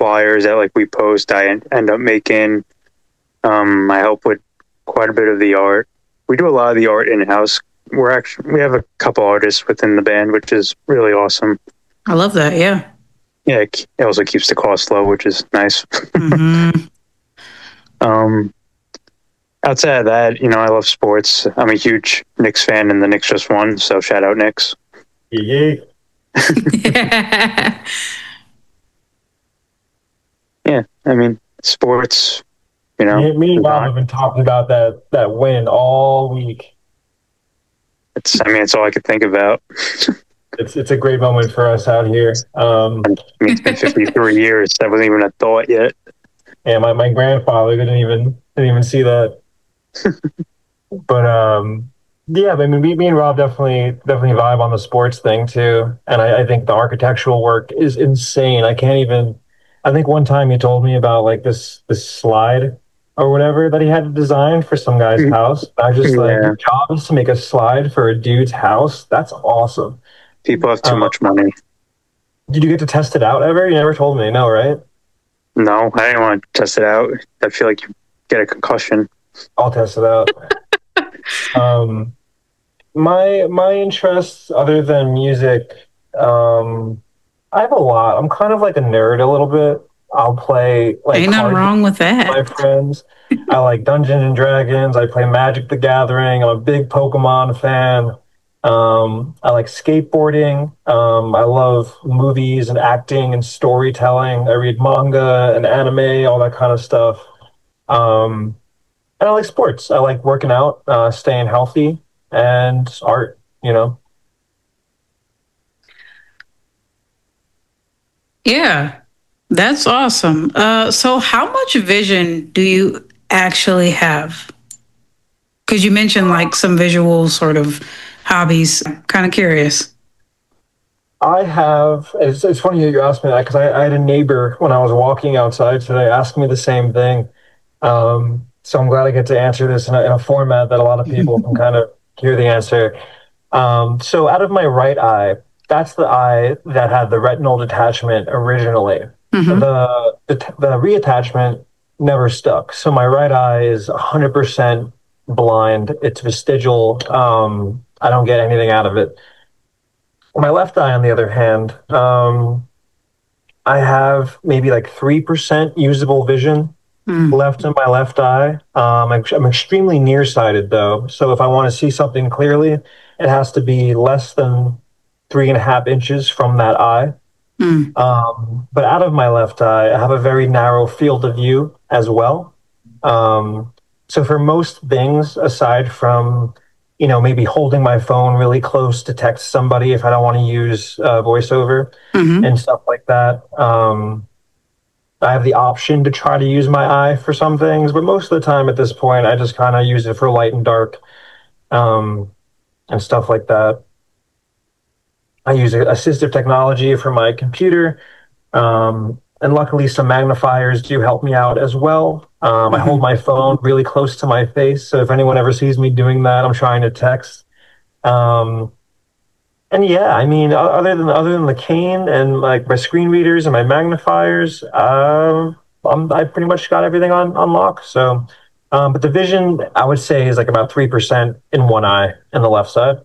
flyers that like we post, I end up making. I help with quite a bit of the art. We do a lot of the art in-house. We have a couple artists within the band, which is really awesome. I love that. Yeah. Yeah, it also keeps the cost low, which is nice. Mm-hmm. Outside of that, I love sports. I'm a huge Knicks fan, and the Knicks just won, so shout out Knicks. Yeah. Yeah, I mean, sports, Me and Rob have been talking about that win all week. It's all I could think about. It's a great moment for us out here. It's been 53 years. That wasn't even a thought yet. Yeah, my grandfather didn't even see that. But yeah, I mean, me and Rob definitely vibe on the sports thing too, and I think the architectural work is insane. I think one time he told me about like this slide or whatever that he had to design for some guy's house. I just like, your job is to make a slide for a dude's house. That's awesome. People have too much money. Did you get to test it out ever? You never told me, no, right? No, I didn't want to test it out. I feel like you get a concussion. I'll test it out. My interests other than music, I have a lot. I'm kind of like a nerd a little bit. I'll play like ain't nothing wrong with that. My friends. I like Dungeons and Dragons. I play Magic the Gathering. I'm a big Pokemon fan. I like skateboarding. I love movies and acting and storytelling. I read manga and anime, all that kind of stuff. And I like sports. I like working out, staying healthy, and art, Yeah, that's awesome. So how much vision do you actually have? Because you mentioned like some visual sort of hobbies. Kind of curious. It's funny you asked me that because I had a neighbor when I was walking outside today ask me the same thing. So I'm glad I get to answer this in a format that a lot of people can kind of hear the answer. So out of my right eye, that's the eye that had the retinal detachment originally. Mm-hmm. The reattachment never stuck. So my right eye is 100% blind. It's vestigial. I don't get anything out of it. My left eye, on the other hand, I have maybe like 3% usable vision left in my left eye. I'm extremely nearsighted though. So if I want to see something clearly, it has to be less than 3.5 inches from that eye. But out of my left eye, I have a very narrow field of view as well. So for most things, aside from, maybe holding my phone really close to text somebody if I don't want to use voiceover and stuff like that, I have the option to try to use my eye for some things, but most of the time at this point, I just kind of use it for light and dark and stuff like that. I use assistive technology for my computer, and luckily some magnifiers do help me out as well. I hold my phone really close to my face, so if anyone ever sees me doing that, I'm trying to text. And yeah, I mean, other than the cane and like my screen readers and my magnifiers, I pretty much got everything on lock. So, but the vision I would say is like about 3% in one eye in the left side.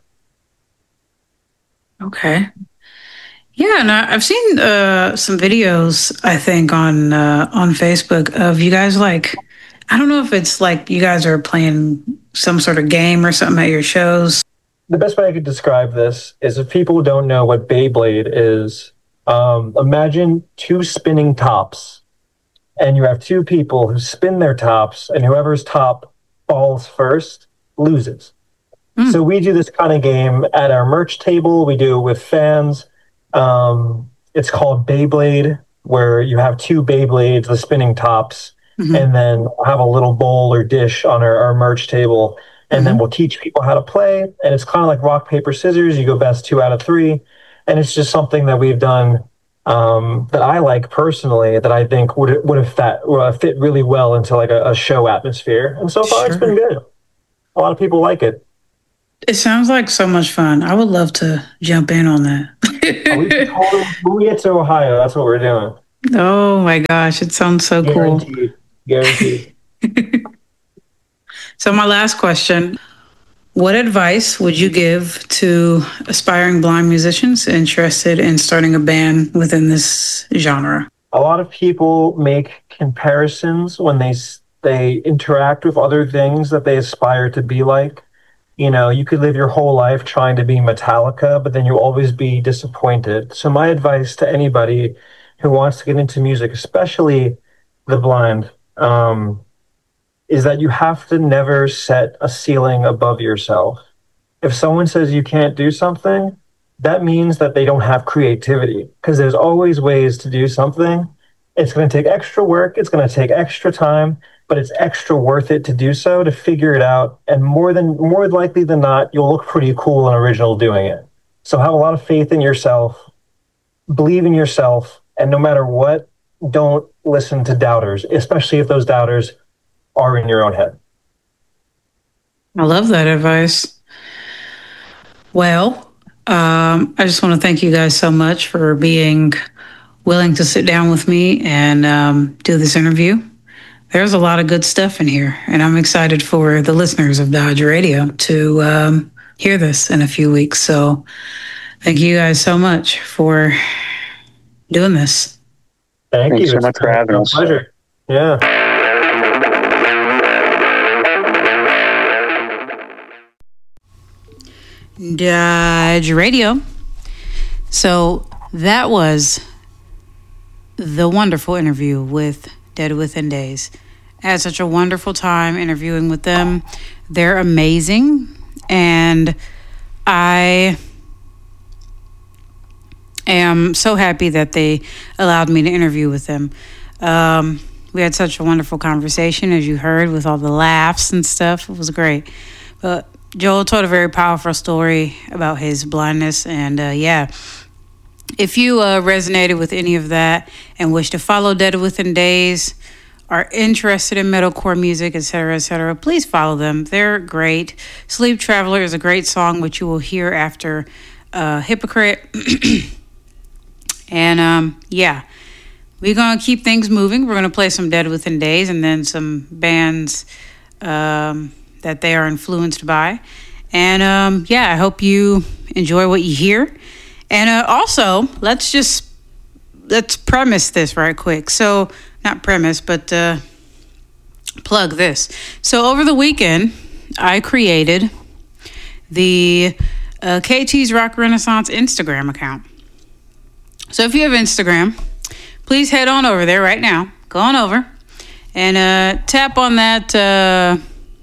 Okay. Yeah, and I've seen some videos, I think, on Facebook of you guys like, I don't know if it's like you guys are playing some sort of game or something at your shows. The best way I could describe this is if people don't know what Beyblade is, imagine two spinning tops, and you have two people who spin their tops, and whoever's top falls first loses. So we do this kind of game at our merch table. We do it with fans. It's called Beyblade, where you have two Beyblades, the spinning tops, and then we'll have a little bowl or dish on our merch table. And then we'll teach people how to play. And it's kind of like rock, paper, scissors. You go best 2 out of 3. And it's just something that we've done that I like personally, that I think would have fit really well into like a show atmosphere. And so far, It's been good. A lot of people like it. It sounds like so much fun. I would love to jump in on that. When we get to Ohio, that's what we're doing. Oh my gosh, it sounds so cool. Guaranteed. Guaranteed. So, my last question: what advice would you give to aspiring blind musicians interested in starting a band within this genre? A lot of people make comparisons when they interact with other things that they aspire to be like. You know, you could live your whole life trying to be Metallica, but then you'll always be disappointed. So my advice to anybody who wants to get into music, especially the blind, is that you have to never set a ceiling above yourself. If someone says you can't do something, that means that they don't have creativity because there's always ways to do something. It's going to take extra work, it's going to take extra time, but it's extra worth it to do so, to figure it out. And more likely than not, you'll look pretty cool and original doing it. So have a lot of faith in yourself, believe in yourself, and no matter what, don't listen to doubters, especially if those doubters are in your own head. I love that advice. Well, I just want to thank you guys so much for being willing to sit down with me and do this interview. There's a lot of good stuff in here, and I'm excited for the listeners of Dodge Radio to hear this in a few weeks. So thank you guys so much for doing this. Thank you so much for having us. Pleasure. Yeah. Dodge Radio. So that was the wonderful interview with Dead Within Days. I had such a wonderful time interviewing with them. They're amazing, and I am so happy that they allowed me to interview with them. We had such a wonderful conversation, as you heard, with all the laughs and stuff. It was great. But Joel told a very powerful story about his blindness, and if you resonated with any of that and wish to follow Dead Within Days, are interested in metalcore music, etc., please follow them. They're great. Sleep Traveler is a great song, which you will hear after Hypocrite. And we're going to keep things moving. We're going to play some Dead Within Days and then some bands that they are influenced by. And I hope you enjoy what you hear. And also, let's premise this right quick. So, not premise, but plug this. So, over the weekend, I created the KT's Rock Renaissance Instagram account. So, if you have Instagram, please head on over there right now. Go on over and tap on that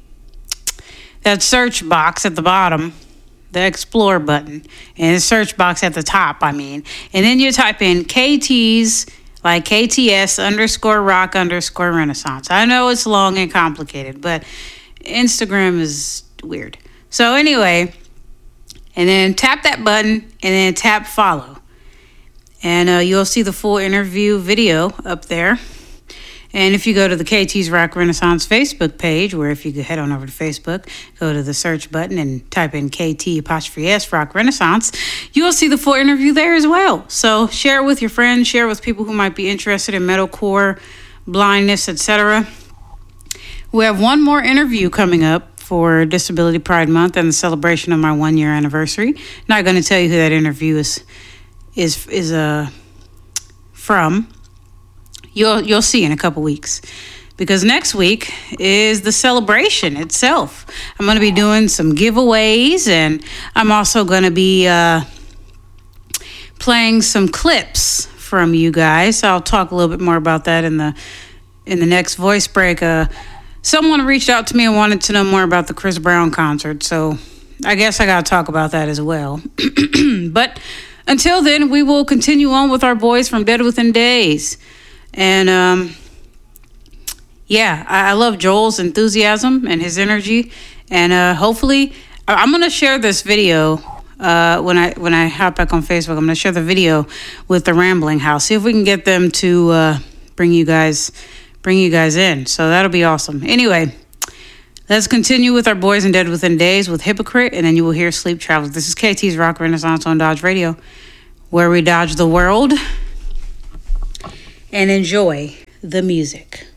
search box at the bottom, the explore button, and the search box at the top, and then you type in KT's, like KTS _rock _Renaissance. I know it's long and complicated, but Instagram is weird. So anyway, and then tap that button and then tap follow. And you'll see the full interview video up there. And if you go to the KT's Rock Renaissance Facebook page, where if you head on over to Facebook, go to the search button and type in KT_S Rock Renaissance, you will see the full interview there as well. So share it with your friends, share it with people who might be interested in metalcore, blindness, etc. We have one more interview coming up for Disability Pride Month and the celebration of my 1-year anniversary. Not going to tell you who that interview is from. You'll see in a couple weeks, because next week is the celebration itself. I'm going to be doing some giveaways, and I'm also going to be playing some clips from you guys. So I'll talk a little bit more about that in the next voice break. Someone reached out to me and wanted to know more about the Chris Brown concert, so I guess I got to talk about that as well. But until then, we will continue on with our boys from Dead Within Days. And I love Joel's enthusiasm and his energy. And hopefully, I'm gonna share this video when I hop back on Facebook. I'm gonna share the video with the Rambling House. See if we can get them to bring you guys in. So that'll be awesome. Anyway, let's continue with our boys in Dead Within Days with Hypocrite, and then you will hear Sleep Traveler. This is KT's Rock Renaissance on Dodge Radio, where we dodge the world and enjoy the music.